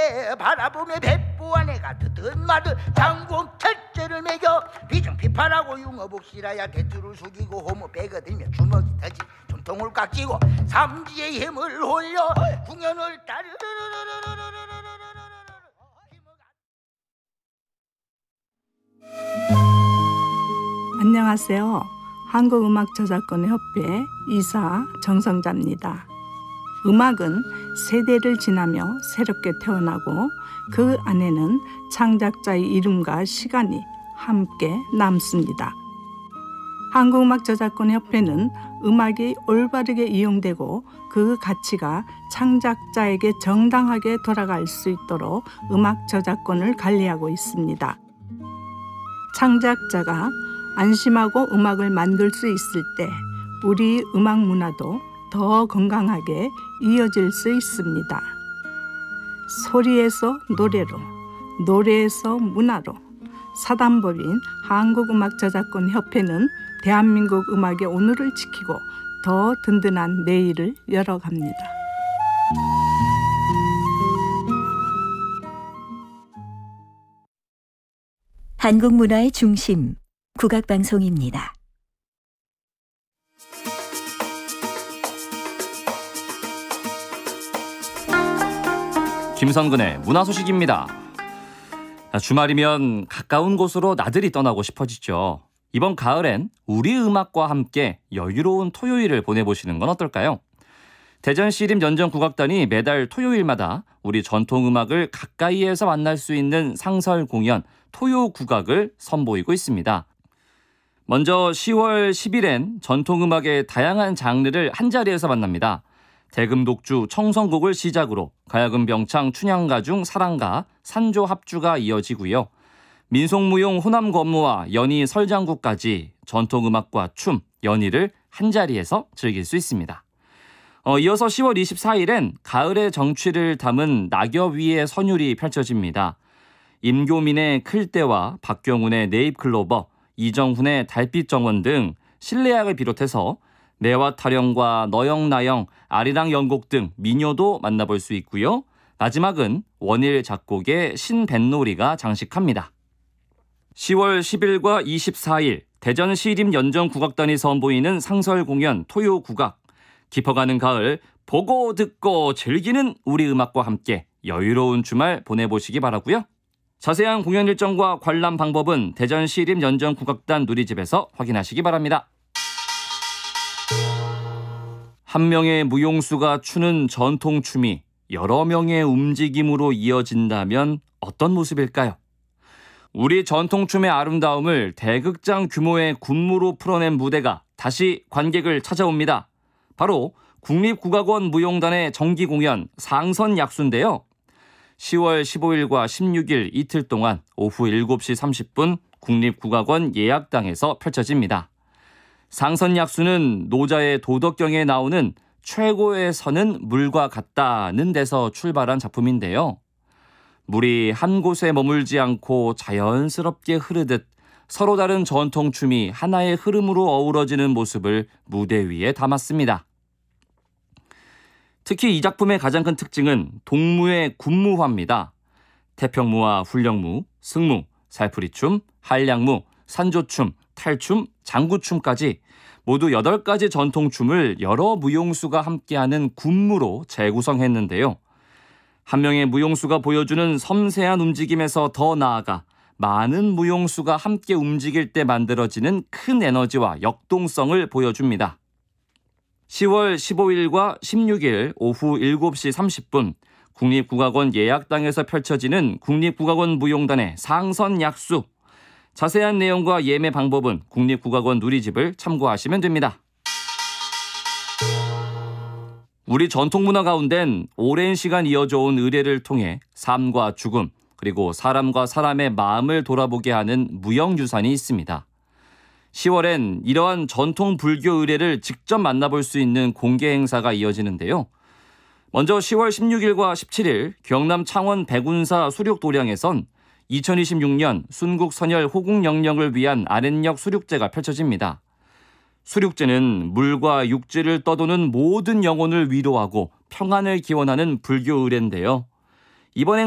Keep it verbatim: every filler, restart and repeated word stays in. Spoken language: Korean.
때 바라보며 백보 안에가 드든마든 장공 철제를 매겨 비정피파라고 융어복시라야 대투를 숙이고 호모 배가 들며 주먹이 터지 전통을 깍지고 삼지의 힘을 올려 궁연을 따르 안녕하세요. 한국음악저작권협회 이사 정성자입니다. 음악은 세대를 지나며 새롭게 태어나고 그 안에는 창작자의 이름과 시간이 함께 남습니다. 한국음악저작권협회는 음악이 올바르게 이용되고 그 가치가 창작자에게 정당하게 돌아갈 수 있도록 음악 저작권을 관리하고 있습니다. 창작자가 안심하고 음악을 만들 수 있을 때 우리 음악 문화도 더 건강하게 이어질 수 있습니다. 소리에서 노래로, 노래에서 문화로 사단법인 한국음악저작권협회는 대한민국 음악의 오늘을 지키고 더 든든한 내일을 열어갑니다. 한국 문화의 중심, 국악방송입니다. 김선근의 문화소식입니다. 주말이면 가까운 곳으로 나들이 떠나고 싶어지죠. 이번 가을엔 우리 음악과 함께 여유로운 토요일을 보내보시는 건 어떨까요? 대전 씨림 연정국악단이 매달 토요일마다 우리 전통음악을 가까이에서 만날 수 있는 상설 공연 토요국악을 선보이고 있습니다. 먼저 시월 십일엔 전통음악의 다양한 장르를 한자리에서 만납니다. 대금독주 청성곡을 시작으로 가야금 병창 춘향가중 사랑가 산조 합주가 이어지고요. 민속무용 호남권무와 연희 설장구까지 전통음악과 춤, 연희를 한자리에서 즐길 수 있습니다. 어, 이어서 시월 이십사일엔 가을의 정취를 담은 낙엽 위의 선율이 펼쳐집니다. 임교민의 클대와 박경훈의 네잎클로버, 이정훈의 달빛정원 등 실내악을 비롯해서 내와 타령과 너영나영, 아리랑 연곡 등 민요도 만나볼 수 있고요. 마지막은 원일 작곡의 신뱃놀이가 장식합니다. 시월 십일과 이십사일 대전 시림 연정국악단이 선보이는 상설 공연 토요국악. 깊어가는 가을 보고 듣고 즐기는 우리 음악과 함께 여유로운 주말 보내보시기 바라고요. 자세한 공연 일정과 관람 방법은 대전 시림 연정국악단 누리집에서 확인하시기 바랍니다. 한 명의 무용수가 추는 전통춤이 여러 명의 움직임으로 이어진다면 어떤 모습일까요? 우리 전통춤의 아름다움을 대극장 규모의 군무로 풀어낸 무대가 다시 관객을 찾아옵니다. 바로 국립국악원 무용단의 정기공연 상선약수인데요. 시월 십오일과 십육일 이틀 동안 오후 일곱시 삼십분 국립국악원 예약당에서 펼쳐집니다. 상선약수는 노자의 도덕경에 나오는 최고의 선은 물과 같다는 데서 출발한 작품인데요. 물이 한 곳에 머물지 않고 자연스럽게 흐르듯 서로 다른 전통춤이 하나의 흐름으로 어우러지는 모습을 무대 위에 담았습니다. 특히 이 작품의 가장 큰 특징은 동무의 군무화입니다. 태평무와 훈령무, 승무, 살풀이춤, 한량무, 산조춤, 탈춤, 장구춤까지 모두 여덟 가지 전통춤을 여러 무용수가 함께하는 군무로 재구성했는데요. 한 명의 무용수가 보여주는 섬세한 움직임에서 더 나아가 많은 무용수가 함께 움직일 때 만들어지는 큰 에너지와 역동성을 보여줍니다. 시월 십오일과 십육일 오후 일곱시 삼십분 국립국악원 예약당에서 펼쳐지는 국립국악원 무용단의 상선약수. 자세한 내용과 예매 방법은 국립국악원 누리집을 참고하시면 됩니다. 우리 전통문화 가운데는 오랜 시간 이어져온 의례를 통해 삶과 죽음, 그리고 사람과 사람의 마음을 돌아보게 하는 무형유산이 있습니다. 시월엔 이러한 전통 불교 의례를 직접 만나볼 수 있는 공개 행사가 이어지는데요. 먼저 시월 십육일과 십칠일 경남 창원 백운사 수륙도량에선 이천이십육년 순국선열 호국영령을 위한 아랫역 수륙제가 펼쳐집니다. 수륙제는 물과 육지를 떠도는 모든 영혼을 위로하고 평안을 기원하는 불교 의례인데요. 이번